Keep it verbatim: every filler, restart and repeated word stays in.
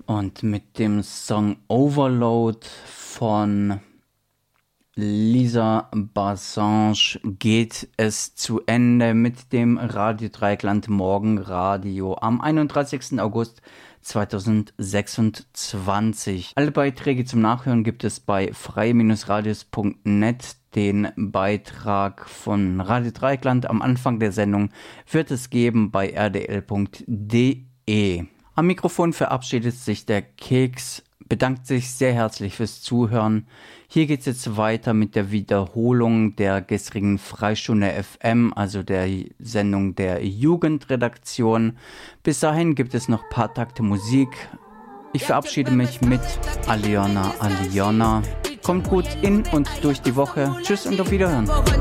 Und mit dem Song Overload von Lisa Bassange geht es zu Ende mit dem Radio Dreieckland Morgenradio am einunddreißigsten August zweitausendsechsundzwanzig. Alle Beiträge zum Nachhören gibt es bei frei radios punkt net. Den Beitrag von Radio Dreieckland am Anfang der Sendung wird es geben bei r d l punkt d e. Am Mikrofon verabschiedet sich der Keks, bedankt sich sehr herzlich fürs Zuhören. Hier geht es jetzt weiter mit der Wiederholung der gestrigen Freistunde F M, also der Sendung der Jugendredaktion. Bis dahin gibt es noch ein paar Takte Musik. Ich verabschiede mich mit Aliona Aliona. Kommt gut in und durch die Woche. Tschüss und auf Wiederhören.